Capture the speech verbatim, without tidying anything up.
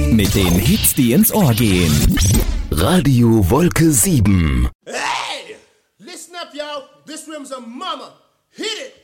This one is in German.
Mit den Hits, die ins Ohr gehen. Radio Wolke sieben. Hey! Listen up, y'all. This room's a mama. Hit it!